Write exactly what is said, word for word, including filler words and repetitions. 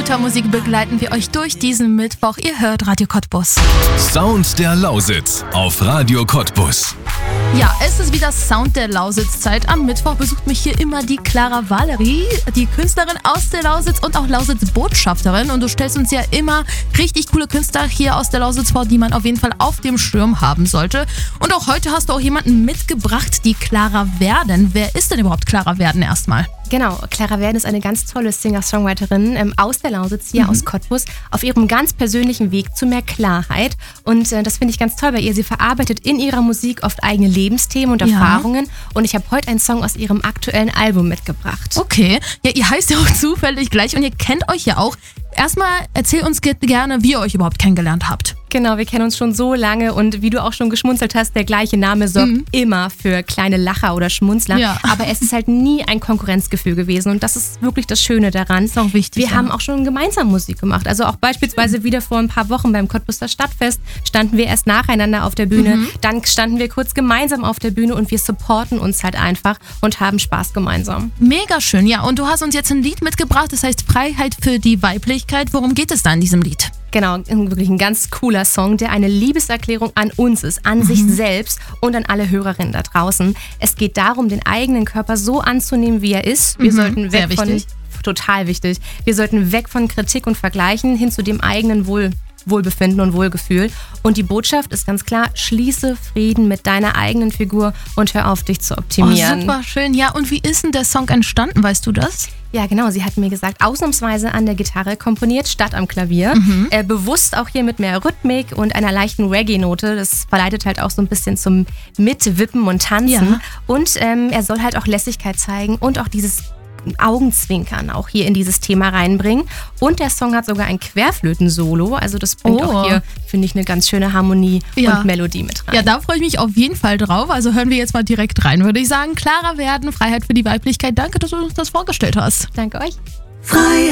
guter Musik begleiten wir euch durch diesen Mittwoch. Ihr hört Radio Cottbus. Sound der Lausitz auf Radio Cottbus. Ja, es ist wieder Sound der Lausitz-Zeit. Am Mittwoch besucht mich hier immer die Clara Valerie, die Künstlerin aus der Lausitz und auch Lausitz-Botschafterin. Und du stellst uns ja immer richtig coole Künstler hier aus der Lausitz vor, die man auf jeden Fall auf dem Schirm haben sollte. Und auch heute hast du auch jemanden mitgebracht, die Clara Werden. Wer ist denn überhaupt Clara Werden erstmal? Genau, Clara Werden ist eine ganz tolle Singer-Songwriterin ähm, aus der Lausitz, hier mhm. aus Cottbus, auf ihrem ganz persönlichen Weg zu mehr Klarheit. Und äh, das finde ich ganz toll bei ihr. Sie verarbeitet in ihrer Musik oft eigene Lebensthemen und Erfahrungen. Ja. Und ich habe heute einen Song aus ihrem aktuellen Album mitgebracht. Okay, ja, ihr heißt ja auch zufällig gleich und ihr kennt euch ja auch. Erstmal erzähl uns gerne, wie ihr euch überhaupt kennengelernt habt. Genau, wir kennen uns schon so lange und wie du auch schon geschmunzelt hast, der gleiche Name sorgt mhm. immer für kleine Lacher oder Schmunzler. Ja. Aber es ist halt nie ein Konkurrenzgefühl gewesen und das ist wirklich das Schöne daran. Das ist auch wichtig. Wir ja. haben auch schon gemeinsam Musik gemacht. Also auch beispielsweise wieder vor ein paar Wochen beim Cottbuser Stadtfest standen wir erst nacheinander auf der Bühne. Mhm. Dann standen wir kurz gemeinsam auf der Bühne und wir supporten uns halt einfach und haben Spaß gemeinsam. Mega schön, ja. Und du hast uns jetzt ein Lied mitgebracht, das heißt Freiheit für die Weiblichkeit. Worum geht es da in diesem Lied? Genau, wirklich ein ganz cooler Song, der eine Liebeserklärung an uns ist, an mhm. sich selbst und an alle Hörerinnen da draußen. Es geht darum, den eigenen Körper so anzunehmen, wie er ist. Wir mhm. sollten weg Sehr von, wichtig. total wichtig, wir sollten weg von Kritik und Vergleichen hin zu dem eigenen Wohl. Wohlbefinden und Wohlgefühl. Und die Botschaft ist ganz klar, schließe Frieden mit deiner eigenen Figur und hör auf, dich zu optimieren. Oh, super schön. Ja, und wie ist denn der Song entstanden, weißt du das? Ja, genau. Sie hat mir gesagt, ausnahmsweise an der Gitarre komponiert, statt am Klavier. Mhm. Äh, bewusst auch hier mit mehr Rhythmik und einer leichten Reggae-Note. Das verleitet halt auch so ein bisschen zum Mitwippen und Tanzen. Ja. Und ähm, er soll halt auch Lässigkeit zeigen und auch dieses Augenzwinkern auch hier in dieses Thema reinbringen. Und der Song hat sogar ein Querflöten-Solo. Also das bringt oh. auch hier, finde ich, eine ganz schöne Harmonie ja. und Melodie mit rein. Ja, da freue ich mich auf jeden Fall drauf. Also hören wir jetzt mal direkt rein, würde ich sagen. Clara Werden, Freiheit für die Weiblichkeit. Danke, dass du uns das vorgestellt hast. Danke euch. Freiheit.